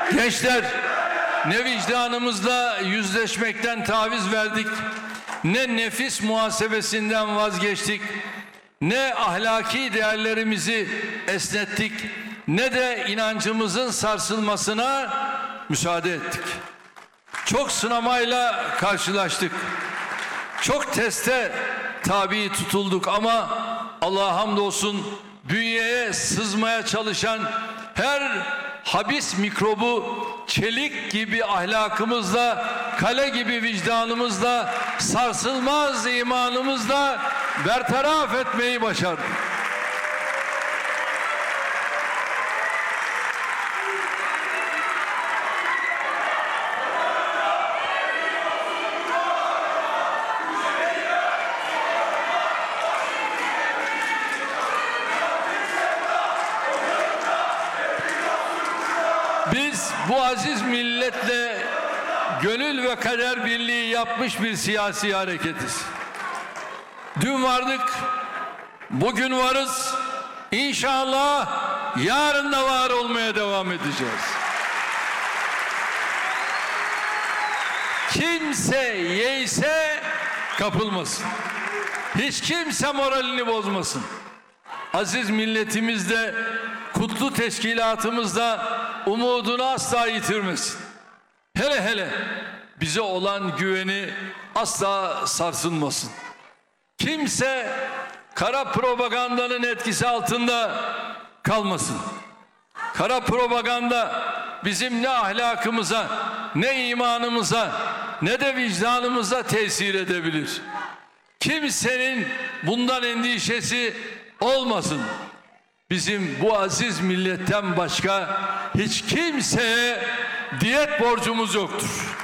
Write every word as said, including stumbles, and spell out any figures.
Gençler, ne vicdanımızla yüzleşmekten taviz verdik, ne nefis muhasebesinden vazgeçtik, ne ahlaki değerlerimizi esnettik, ne de inancımızın sarsılmasına müsaade ettik. Çok sınamayla karşılaştık. Çok teste tabi tutulduk ama Allah'a hamdolsun bünyeye sızmaya çalışan her habis mikrobu çelik gibi ahlakımızla, kale gibi vicdanımızla, sarsılmaz imanımızla bertaraf etmeyi başardık. Biz bu aziz milletle gönül ve kader birliği yapmış bir siyasi hareketiz. Dün vardık, bugün varız. İnşallah yarın da var olmaya devam edeceğiz. Kimse yeyse kapılmasın. Hiç kimse moralini bozmasın. Aziz milletimiz de kutlu teşkilatımızda umudunu asla yitirmesin. Hele hele bize olan güveni asla sarsılmasın. Kimse kara propagandanın etkisi altında kalmasın. Kara propaganda bizim ne ahlakımıza, ne imanımıza, ne de vicdanımıza tesir edebilir. Kimsenin bundan endişesi olmasın. Bizim bu aziz milletten başka hiç kimseye diyet borcumuz yoktur.